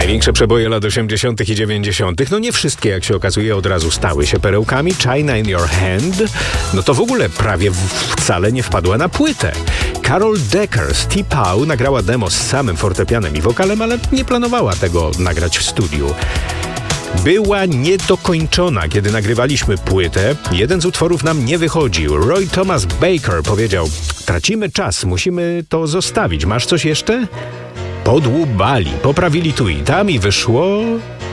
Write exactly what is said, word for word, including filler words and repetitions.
Największe przeboje lat osiemdziesiątych i dziewięćdziesiątych. No nie wszystkie, jak się okazuje, od razu stały się perełkami. China in Your Hand, no to w ogóle prawie wcale nie wpadła na płytę. Carol Decker z T-Pow nagrała demo z samym fortepianem i wokalem, ale nie planowała tego nagrać w studiu. Była niedokończona, kiedy nagrywaliśmy płytę. Jeden z utworów nam nie wychodził. Roy Thomas Baker powiedział: tracimy czas, musimy to zostawić. Masz coś jeszcze? Podłubali, poprawili tu i tam i wyszło